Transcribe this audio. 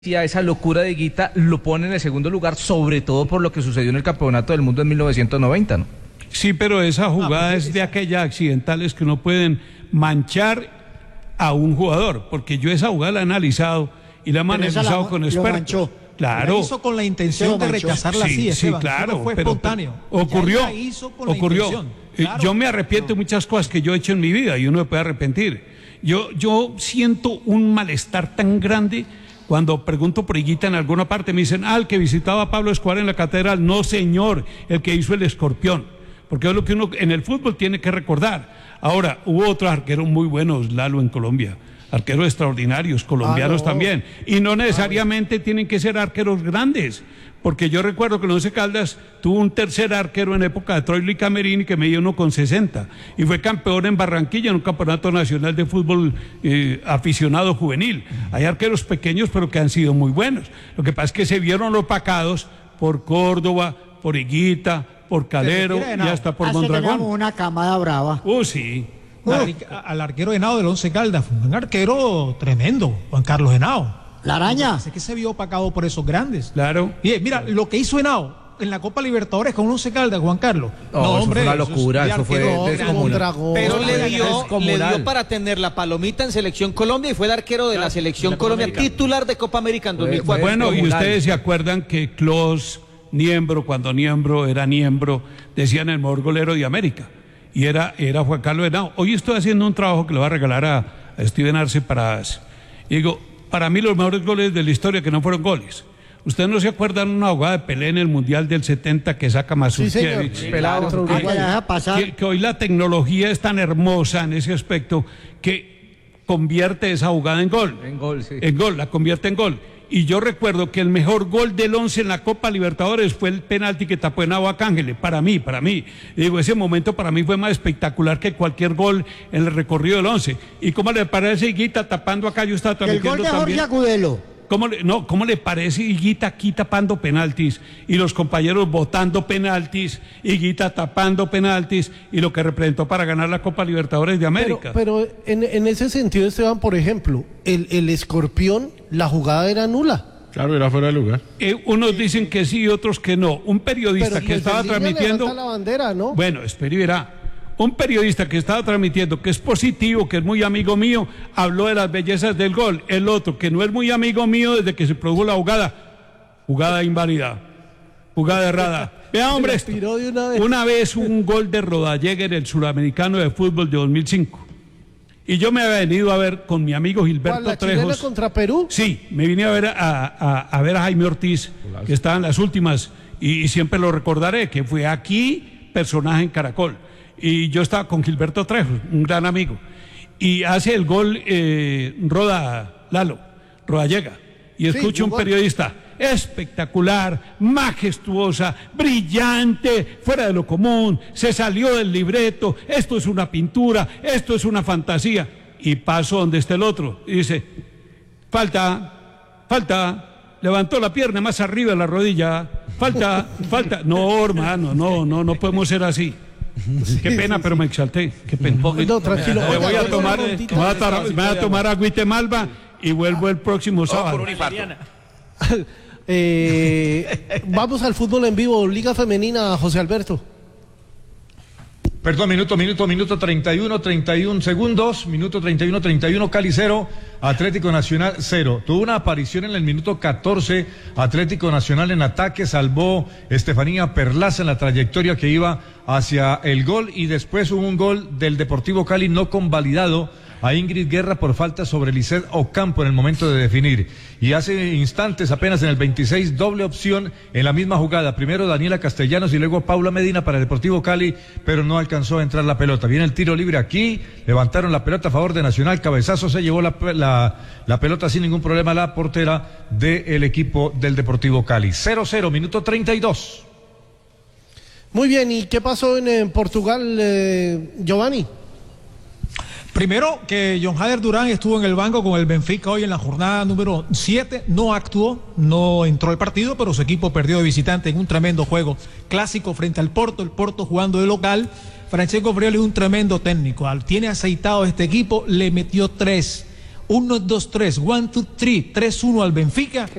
a esa locura de Higuita lo pone en el segundo lugar, sobre todo por lo que sucedió en el Campeonato del Mundo en 1990, ¿no? Sí, pero esa jugada es de aquellas accidentales que no pueden manchar a un jugador, porque yo esa jugada la he analizado y la he analizado con expertos. Claro. La hizo con la intención de rechazarla así, Esteban. Sí, claro. No fue espontáneo. Ocurrió. Claro. Yo me arrepiento de muchas cosas que yo he hecho en mi vida y uno me puede arrepentir. Yo siento un malestar tan grande cuando pregunto por Higuita en alguna parte. Me dicen, el que visitaba a Pablo Escobar en la catedral. No, señor, el que hizo el escorpión. Porque es lo que uno en el fútbol tiene que recordar. Ahora, hubo otros arqueros muy buenos, Lalo, en Colombia. Arqueros extraordinarios, colombianos también. Y no necesariamente tienen que ser arqueros grandes. Porque yo recuerdo que el Once Caldas tuvo un tercer arquero en época de Troilo y Camerini que medía 1,60 y fue campeón en Barranquilla en un campeonato nacional de fútbol aficionado juvenil. Hay arqueros pequeños pero que han sido muy buenos. Lo que pasa es que se vieron opacados por Córdoba, por Higuita, por Calero y hasta por Mondragón. Teníamos una camada brava. Sí. Al arquero Henao del Once Caldas, fue un arquero tremendo, Juan Carlos Henao. La araña. Es que se vio opacado por esos grandes. Claro. Y lo que hizo Henao en la Copa Libertadores con Once Caldas, Juan Carlos. No, hombre, fue una locura, eso fue descomunal. Pero le dio para tener la palomita en Selección Colombia y fue el arquero de la Selección Colombia, titular de Copa América en 2004. Bueno, y ustedes se acuerdan que Clos Niembro, cuando Niembro era Niembro, decían el mejor golero de América. Y era Juan Carlos Henao. Hoy estoy haciendo un trabajo que le voy a regalar a Steven Arce y digo, para mí los mejores goles de la historia que no fueron goles. ¿Ustedes no se acuerdan una jugada de Pelé en el Mundial del 70 que saca Mazurkiewicz? Sí, que hoy la tecnología es tan hermosa en ese aspecto que convierte esa jugada en gol. En gol, sí. En gol, la convierte en gol. Y yo recuerdo que el mejor gol del Once en la Copa Libertadores fue el penalti que tapó en Agua Cángele, para mí. Y digo, ese momento para mí fue más espectacular que cualquier gol en el recorrido del Once. ¿Y cómo le parece Higuita tapando acá? Yo estaba transmitiendo también. El gol de Jorge Agudelo. ¿Cómo le parece Higuita aquí tapando penaltis y los compañeros votando penaltis, Higuita tapando penaltis y lo que representó para ganar la Copa Libertadores de América? Pero en ese sentido, Esteban, por ejemplo, el escorpión, la jugada era nula. Claro, era fuera de lugar. Unos dicen que sí y otros que no. Un periodista que estaba transmitiendo... la bandera, ¿no? Bueno, espera y verá. Un periodista que estaba transmitiendo que es positivo, que es muy amigo mío, habló de las bellezas del gol. El otro, que no es muy amigo mío desde que se produjo la jugada inválida, jugada errada. Vea, hombre, una vez un gol de Rodallega en el Suramericano de Fútbol de 2005. Y yo me había venido a ver con mi amigo Gilberto ¿La Trejos. chilena contra Perú? Sí, me vine a ver a ver a Jaime Ortiz, que estaba en las últimas, y siempre lo recordaré, que fue aquí personaje en Caracol. Y yo estaba con Gilberto Trejos, un gran amigo. Y hace el gol Rodallega. Y escucho un periodista, espectacular, majestuosa, brillante, fuera de lo común, se salió del libreto, esto es una pintura, esto es una fantasía. Y paso donde está el otro y dice, falta, levantó la pierna más arriba de la rodilla, falta. No, hermano, no podemos ser así. Qué pena, pero me exalté. Qué pena. No, tranquilo. Me voy a tomar agüite malva y vuelvo el próximo sábado. Vamos al fútbol en vivo, Liga Femenina, José Alberto. Perdón, minuto 31 segundos, minuto 31, Cali 0, Atlético Nacional 0. Tuvo una aparición en el minuto 14, Atlético Nacional en ataque, salvó Estefanía Perlaza en la trayectoria que iba hacia el gol y después hubo un gol del Deportivo Cali no convalidado a Ingrid Guerra por falta sobre Lisset Ocampo en el momento de definir. Y hace instantes, apenas en el 26, doble opción en la misma jugada. Primero Daniela Castellanos y luego Paula Medina para el Deportivo Cali, pero no alcanzó a entrar la pelota. Viene el tiro libre aquí, levantaron la pelota a favor de Nacional, cabezazo, se llevó la pelota sin ningún problema la portera del equipo del Deportivo Cali. 0-0, minuto 32. Muy bien, ¿y qué pasó en Portugal, Giovanni? Primero, que John Hader Durán estuvo en el banco con el Benfica hoy en la jornada número 7, no actuó, no entró al partido, pero su equipo perdió de visitante en un tremendo juego clásico frente al Porto, el Porto jugando de local. Francesco Frioli es un tremendo técnico, tiene aceitado este equipo, le metió 3. 1, 2, 3, 1, 2, 3, 3-1 al Benfica.